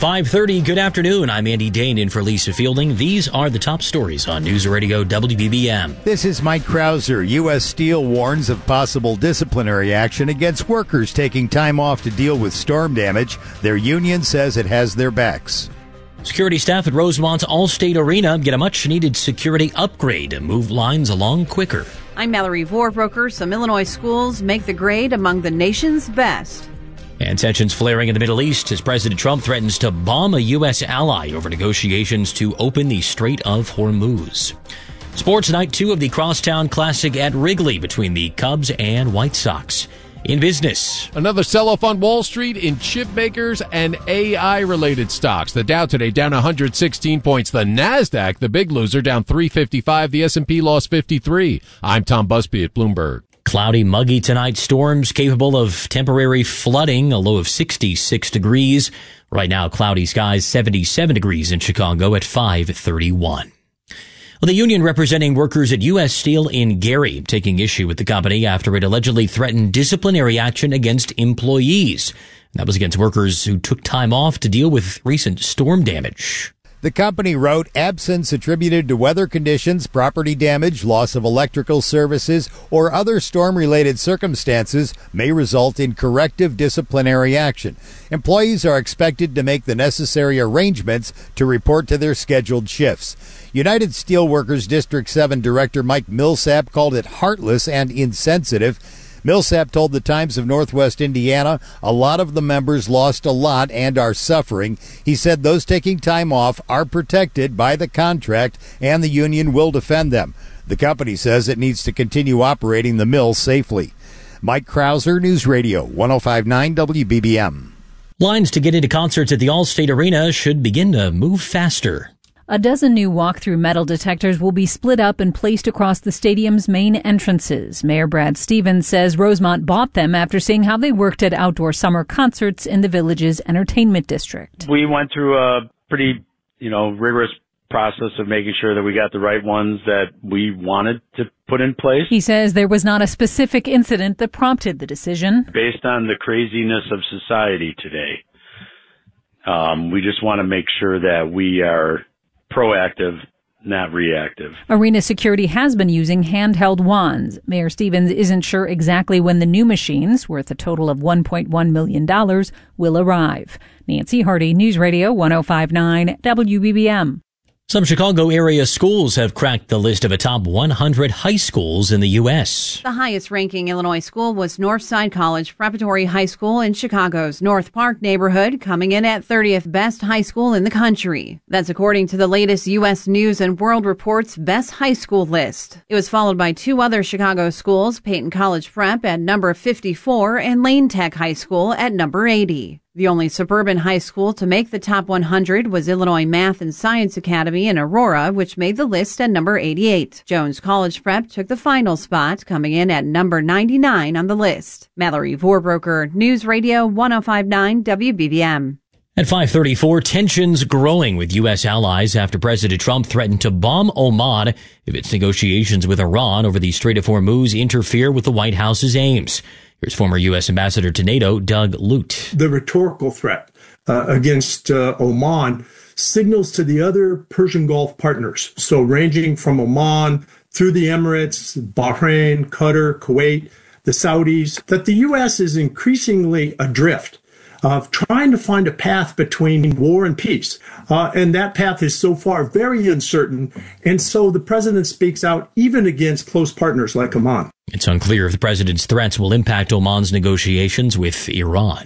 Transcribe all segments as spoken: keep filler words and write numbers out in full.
five thirty, good afternoon. I'm Andy Dane in for Lisa Fielding. These are the top stories on News Radio W B B M. This is Mike Krauser. U S. Steel warns of possible disciplinary action against workers taking time off to deal with storm damage. Their union says it has their backs. Security staff at Rosemont's Allstate Arena get a much-needed security upgrade to move lines along quicker. I'm Mallory Vorbroker. Some Illinois schools make the grade among the nation's best. And tensions flaring in the Middle East as President Trump threatens to bomb a U S ally over negotiations to open the Strait of Hormuz. Sports night two of the Crosstown Classic at Wrigley between the Cubs and White Sox. In business, another sell-off on Wall Street in chip makers and A I-related stocks. The Dow today down one hundred sixteen points. The Nasdaq, the big loser, down three fifty-five. The S and P lost fifty-three. I'm Tom Busby at Bloomberg. Cloudy, muggy tonight. Storms capable of temporary flooding, a low of sixty-six degrees. Right now, cloudy skies, seventy-seven degrees in Chicago at five thirty-one. Well, the union representing workers at U S. Steel in Gary taking issue with the company after it allegedly threatened disciplinary action against employees. That was against workers who took time off to deal with recent storm damage. The company wrote, absence attributed to weather conditions, property damage, loss of electrical services, or other storm-related circumstances may result in corrective disciplinary action. Employees are expected to make the necessary arrangements to report to their scheduled shifts. United Steelworkers District seven Director Mike Millsap called it heartless and insensitive. Millsap told the Times of Northwest Indiana a lot of the members lost a lot and are suffering. He said those taking time off are protected by the contract and the union will defend them. The company says it needs to continue operating the mill safely. Mike Krauser, News Radio, one oh five point nine W B B M. Lines to get into concerts at the Allstate Arena should begin to move faster. A dozen new walk-through metal detectors will be split up and placed across the stadium's main entrances. Mayor Brad Stevens says Rosemont bought them after seeing how they worked at outdoor summer concerts in the village's entertainment district. We went through a pretty, you know, rigorous process of making sure that we got the right ones that we wanted to put in place. He says there was not a specific incident that prompted the decision. Based on the craziness of society today, um, we just want to make sure that we are proactive, not reactive. Arena security has been using handheld wands. Mayor Stevens isn't sure exactly when the new machines, worth a total of one point one million dollars, will arrive. Nancy Hardy, News Radio one oh five point nine W B B M. Some Chicago area schools have cracked the list of a top one hundred high schools in the U S. The highest-ranking Illinois school was Northside College Preparatory High School in Chicago's North Park neighborhood, coming in at thirtieth best high school in the country. That's according to the latest U S. News and World Report's best high school list. It was followed by two other Chicago schools, Peyton College Prep at number fifty-four and Lane Tech High School at number eighty. The only suburban high school to make the top one hundred was Illinois Math and Science Academy in Aurora, which made the list at number eighty-eight. Jones College Prep took the final spot, coming in at number ninety-nine on the list. Mallory Vorbroker, News Radio one oh five point nine W B B M. At five thirty-four, tensions growing with U S allies after President Trump threatened to bomb Oman if its negotiations with Iran over the Strait of Hormuz interfere with the White House's aims. Here's former U S Ambassador to NATO, Doug Lute. The rhetorical threat uh, against uh, Oman signals to the other Persian Gulf partners, so ranging from Oman through the Emirates, Bahrain, Qatar, Kuwait, the Saudis, that the U S is increasingly adrift of trying to find a path between war and peace. Uh, and that path is so far very uncertain. And so the president speaks out even against close partners like Oman. It's unclear if the president's threats will impact Oman's negotiations with Iran.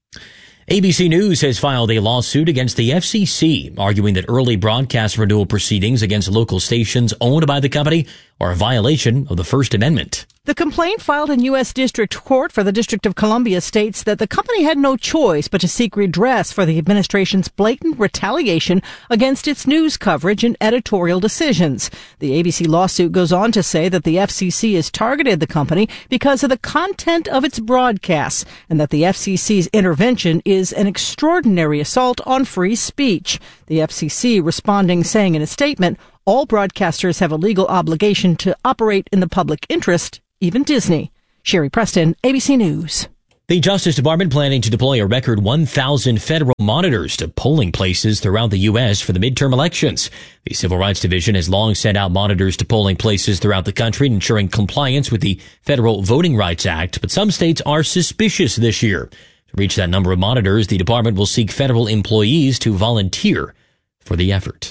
A B C News has filed a lawsuit against the F C C, arguing that early broadcast renewal proceedings against local stations owned by the company are a violation of the First Amendment. The complaint filed in U S. District Court for the District of Columbia states that the company had no choice but to seek redress for the administration's blatant retaliation against its news coverage and editorial decisions. The A B C lawsuit goes on to say that the F C C has targeted the company because of the content of its broadcasts and that the F C C's intervention is an extraordinary assault on free speech. The F C C responding, saying in a statement, all broadcasters have a legal obligation to operate in the public interest, even Disney. Sherry Preston, A B C News. The Justice Department planning to deploy a record one thousand federal monitors to polling places throughout the U S for the midterm elections. The Civil Rights Division has long sent out monitors to polling places throughout the country, ensuring compliance with the Federal Voting Rights Act, but some states are suspicious this year. To reach that number of monitors, the department will seek federal employees to volunteer for the effort.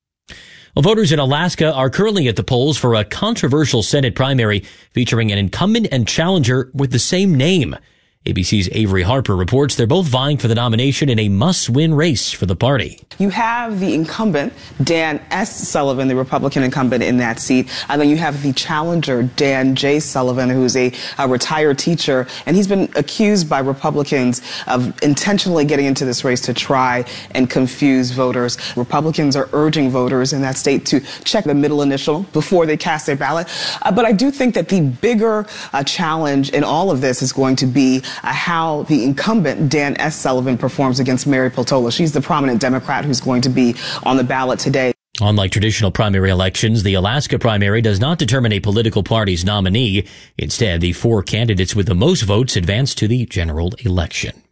Well, voters in Alaska are currently at the polls for a controversial Senate primary featuring an incumbent and challenger with the same name. A B C's Avery Harper reports they're both vying for the nomination in a must-win race for the party. You have the incumbent, Dan S. Sullivan, the Republican incumbent in that seat, and then you have the challenger, Dan J. Sullivan, who's a, a retired teacher, and he's been accused by Republicans of intentionally getting into this race to try and confuse voters. Republicans are urging voters in that state to check the middle initial before they cast their ballot. Uh, but I do think that the bigger uh, challenge in all of this is going to be Uh, how the incumbent, Dan S. Sullivan, performs against Mary Peltola. She's the prominent Democrat who's going to be on the ballot today. Unlike traditional primary elections, the Alaska primary does not determine a political party's nominee. Instead, the four candidates with the most votes advance to the general election.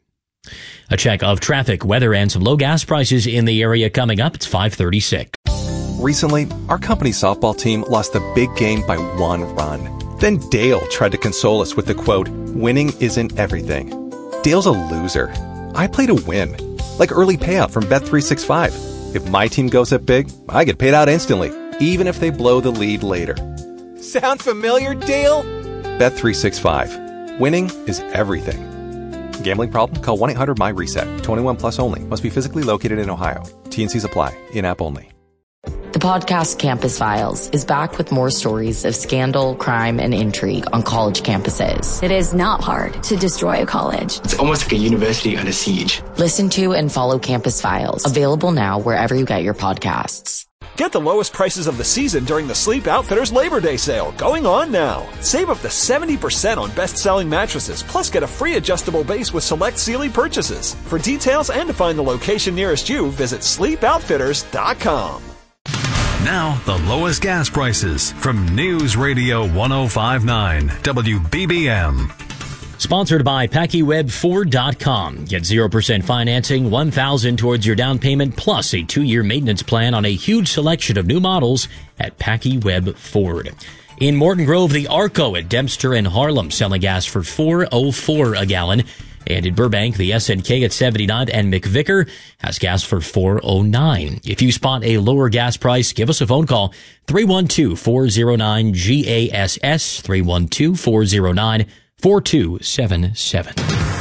A check of traffic, weather, and some low gas prices in the area coming up. It's five thirty-six. Recently, our company softball team lost the big game by one run. Then Dale tried to console us with the quote, "Winning isn't everything." Dale's a loser. I play to win. Like early payout from Bet three sixty-five. If my team goes up big, I get paid out instantly, even if they blow the lead later. Sound familiar, Dale? Bet three sixty-five. Winning is everything. Gambling problem? Call one eight hundred my reset. twenty-one plus only. Must be physically located in Ohio. T N Cs apply. In-app only. The podcast Campus Files is back with more stories of scandal, crime, and intrigue on college campuses. It is not hard to destroy a college. It's almost like a university under siege. Listen to and follow Campus Files. Available now wherever you get your podcasts. Get the lowest prices of the season during the Sleep Outfitters Labor Day sale, going on now. Save up to seventy percent on best-selling mattresses, plus get a free adjustable base with select Sealy purchases. For details and to find the location nearest you, visit sleep outfitters dot com. Now, the lowest gas prices from News Radio ten fifty-nine W B B M. Sponsored by Packy Web Ford dot com. Get zero percent financing, one thousand dollars towards your down payment, plus a two-year maintenance plan on a huge selection of new models at Packy Web Ford. In Morton Grove, the Arco at Dempster and Harlem selling gas for four oh four a gallon. And in Burbank, the S N K at seventy-ninth and McVicker has gas for four oh nine. If you spot a lower gas price, give us a phone call, three one two, four oh nine, G A S S, three one two, four oh nine, four two seven seven.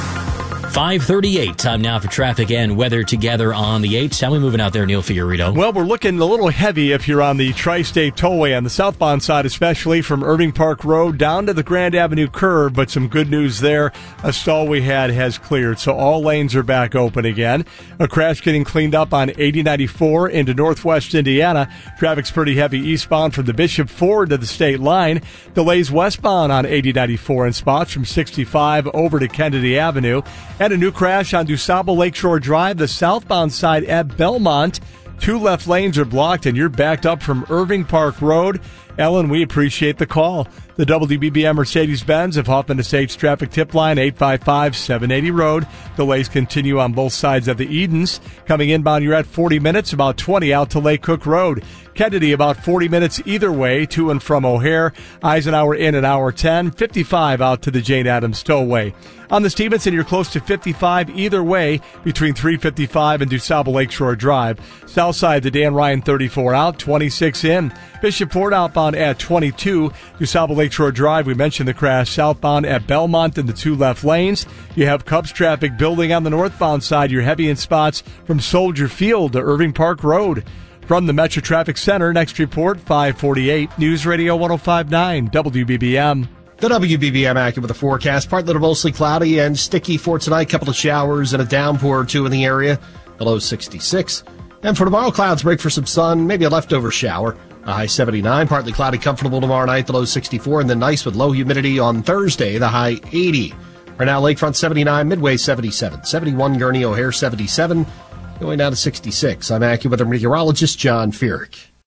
five thirty-eight. Time now for traffic and weather together on the eights. How are we moving out there, Neil Fiorito? Well, we're looking a little heavy if you're on the Tri-State Tollway, on the southbound side, especially from Irving Park Road down to the Grand Avenue curve. But some good news there. A stall we had has cleared, so all lanes are back open again. A crash getting cleaned up on eighty ninety-four into northwest Indiana. Traffic's pretty heavy eastbound from the Bishop Ford to the state line. Delays westbound on eighty ninety-four in spots from sixty-five over to Kennedy Avenue. And a new crash on DuSable Lakeshore Drive, the southbound side at Belmont. Two left lanes are blocked, and you're backed up from Irving Park Road. Ellen, we appreciate the call. The W B B M Mercedes-Benz of Hoffman Estates traffic tip line, eight five five, seven eighty road. Delays continue on both sides of the Edens. Coming inbound, you're at forty minutes, about twenty out to Lake Cook Road. Kennedy, about forty minutes either way, to and from O'Hare. Eisenhower in an hour ten, fifty-five out to the Jane Addams Tollway. On the Stevenson, you're close to fifty-five either way between three fifty-five and DuSable Lakeshore Drive. Southside, the Dan Ryan thirty-four out, twenty-six in. Bishop Ford outbound at twenty-two. DuSable Lakeshore Drive, we mentioned the crash southbound at Belmont in the two left lanes. You have Cubs traffic building on the northbound side. You're heavy in spots from Soldier Field to Irving Park Road. From the Metro Traffic Center, next report, five forty-eight, News Radio ten fifty-nine, W B B M. The W B B M accurate with the forecast. Partly to mostly cloudy and sticky for tonight. Couple of showers and a downpour or two in the area. The low sixty-six. And for tomorrow, clouds break for some sun, maybe a leftover shower. A high seventy-nine. Partly cloudy, comfortable tomorrow night. The low sixty-four. And then nice with low humidity on Thursday. The high eighty. Right now, Lakefront seventy-nine, Midway seventy-seven. seventy-one, Gurney O'Hare seventy-seven. Going down to sixty-six. I'm AccuWeather meteorologist John Feerick.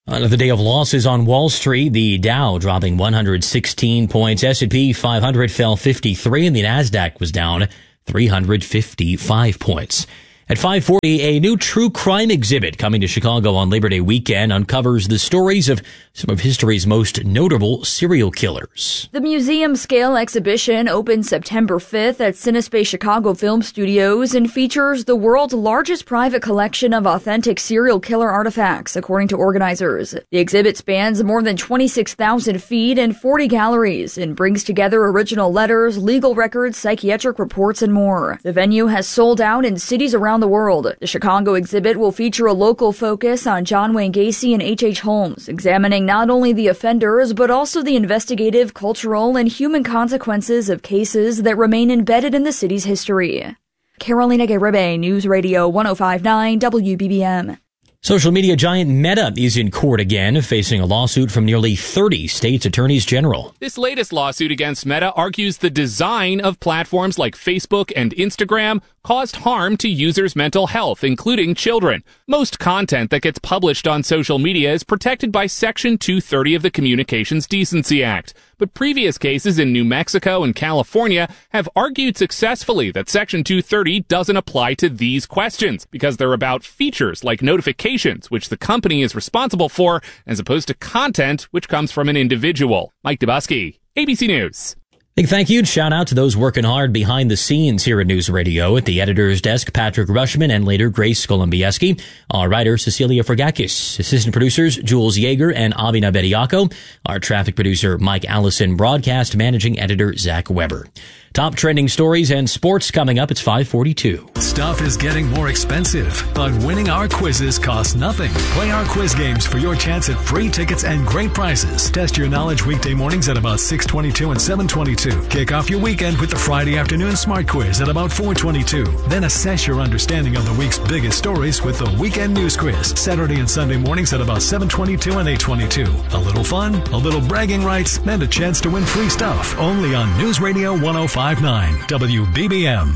Another day of losses on Wall Street. The Dow dropping one hundred sixteen points. S and P five hundred fell fifty-three, and the NASDAQ was down three hundred fifty-five points. At five forty, a new true crime exhibit coming to Chicago on Labor Day weekend uncovers the stories of some of history's most notable serial killers. The museum-scale exhibition opens September fifth at Cinespace Chicago Film Studios and features the world's largest private collection of authentic serial killer artifacts, according to organizers. The exhibit spans more than twenty-six thousand feet and forty galleries and brings together original letters, legal records, psychiatric reports, and more. The venue has sold out in cities around the world. The Chicago exhibit will feature a local focus on John Wayne Gacy and H H. Holmes, examining not only the offenders, but also the investigative, cultural, and human consequences of cases that remain embedded in the city's history. Carolina Garibay, News Radio one oh five point nine W B B M. Social media giant Meta is in court again, facing a lawsuit from nearly thirty states' attorneys general. This latest lawsuit against Meta argues the design of platforms like Facebook and Instagram caused harm to users' mental health, including children. Most content that gets published on social media is protected by Section two thirty of the Communications Decency Act. But previous cases in New Mexico and California have argued successfully that Section two thirty doesn't apply to these questions because they're about features like notifications, which the company is responsible for, as opposed to content which comes from an individual. Mike Dubusky, A B C News. Big thank you and shout out to those working hard behind the scenes here at News Radio. At the editor's desk, Patrick Rushman and later Grace Skolambieski. Our writer, Cecilia Fergakis. Assistant producers, Jules Yeager and Abina Bediako. Our traffic producer, Mike Allison. Broadcast managing editor, Zach Weber. Top trending stories and sports coming up. It's five forty-two. Stuff is getting more expensive, but winning our quizzes costs nothing. Play our quiz games for your chance at free tickets and great prizes. Test your knowledge weekday mornings at about six twenty-two and seven twenty-two. Kick off your weekend with the Friday afternoon smart quiz at about four twenty-two. Then assess your understanding of the week's biggest stories with the weekend news quiz. Saturday and Sunday mornings at about seven twenty-two and eight twenty-two. A little fun, a little bragging rights, and a chance to win free stuff. Only on News Radio one oh five point nine W B B M.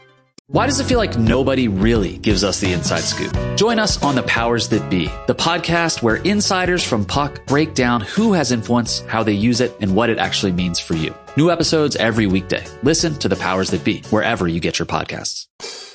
Why does it feel like nobody really gives us the inside scoop? Join us on The Powers That Be, the podcast where insiders from Puck break down who has influence, how they use it, and what it actually means for you. New episodes every weekday. Listen to The Powers That Be wherever you get your podcasts.